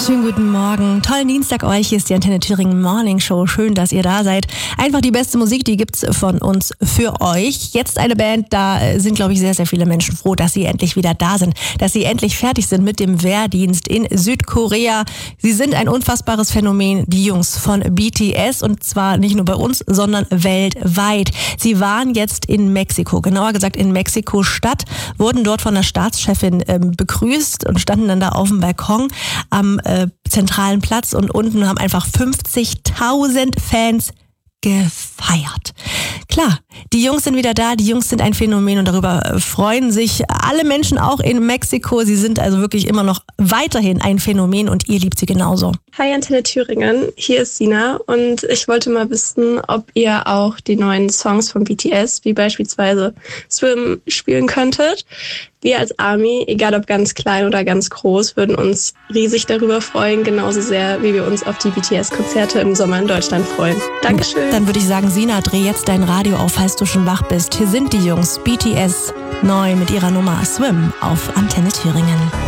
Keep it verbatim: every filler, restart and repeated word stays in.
Schönen guten Morgen. Tollen Dienstag euch. Hier ist die Antenne Thüringen Morning Show. Schön, dass ihr da seid. Einfach die beste Musik, die gibt's von uns für euch. Jetzt eine Band, da sind, glaube ich, sehr, sehr viele Menschen froh, dass sie endlich wieder da sind. Dass sie endlich fertig sind mit dem Wehrdienst in Südkorea. Sie sind ein unfassbares Phänomen, die Jungs von B T S. Und zwar nicht nur bei uns, sondern weltweit. Sie waren jetzt in Mexiko, genauer gesagt in Mexiko-Stadt, wurden dort von der Staatschefin ähm, begrüßt und standen dann da auf dem Balkon am äh, zentralen Platz und unten haben einfach fünfzigtausend Fans gefeiert. Klar, die Jungs sind wieder da, die Jungs sind ein Phänomen und darüber freuen sich alle Menschen auch in Mexiko. Sie sind also wirklich immer noch weiterhin ein Phänomen und ihr liebt sie genauso. Hi Antenne Thüringen, hier ist Sina und ich wollte mal wissen, ob ihr auch die neuen Songs von B T S, wie beispielsweise Swim, spielen könntet. Wir als Army, egal ob ganz klein oder ganz groß, würden uns riesig darüber freuen, genauso sehr, wie wir uns auf die B T S-Konzerte im Sommer in Deutschland freuen. Dankeschön. Dann würde ich sagen, Sina, dreh jetzt dein Radio auf, falls du schon wach bist. Hier sind die Jungs, B T S, neu mit ihrer Nummer Swim auf Antenne Thüringen.